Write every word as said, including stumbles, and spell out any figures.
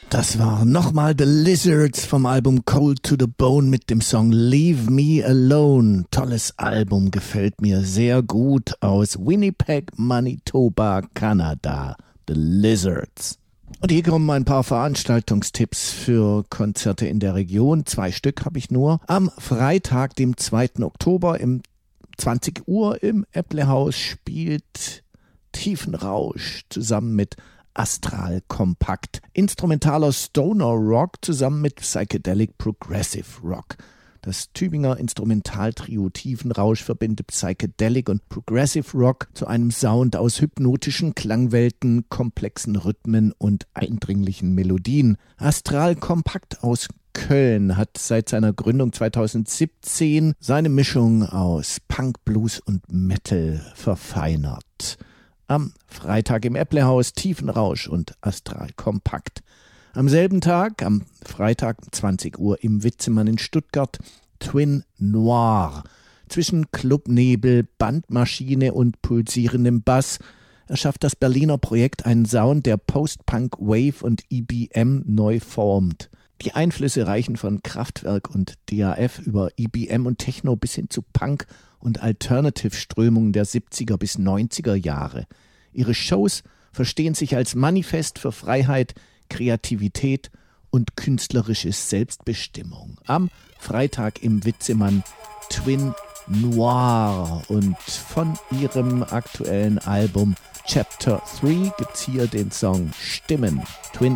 Das war nochmal The Lizards vom Album Cold to the Bone mit dem Song Leave Me Alone. Tolles Album, gefällt mir sehr gut, aus Winnipeg, Manitoba, Kanada. The Lizards. Und hier kommen ein paar Veranstaltungstipps für Konzerte in der Region. Zwei Stück habe ich nur. Am Freitag, dem zweiten Oktober, um zwanzig Uhr im Äpplehaus spielt Tiefenrausch zusammen mit Astral Kompakt. Instrumentaler Stoner Rock zusammen mit Psychedelic Progressive Rock. Das Tübinger Instrumentaltrio Tiefenrausch verbindet Psychedelic und Progressive Rock zu einem Sound aus hypnotischen Klangwelten, komplexen Rhythmen und eindringlichen Melodien. Astral Kompakt aus Köln hat seit seiner Gründung zweitausendsiebzehn seine Mischung aus Punk, Blues und Metal verfeinert. Am Freitag im Äpplehaus Tiefenrausch und Astral Kompakt. Am selben Tag, am Freitag zwanzig Uhr im Witzemann in Stuttgart, Twin Noir. Zwischen Clubnebel, Bandmaschine und pulsierendem Bass erschafft das Berliner Projekt einen Sound, der Post-Punk, Wave und E B M neu formt. Die Einflüsse reichen von Kraftwerk und D A F über E B M und Techno bis hin zu Punk und Alternative-Strömungen der siebziger bis neunziger Jahre. Ihre Shows verstehen sich als Manifest für Freiheit, Kreativität und künstlerische Selbstbestimmung. Am Freitag im Witzemann Twin Noir, und von ihrem aktuellen Album Chapter drei gibt's hier den Song Stimmen. Twin